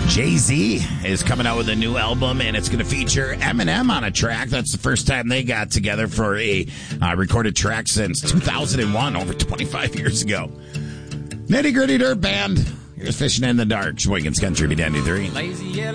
Jay-Z is coming out with a new album, and it's going to feature Eminem on a track. That's the first time they got together for a recorded track since 2001, over 25 years ago. Nitty Gritty Dirt Band. Here's Fishing in the Dark. Sheboygan's Country B93.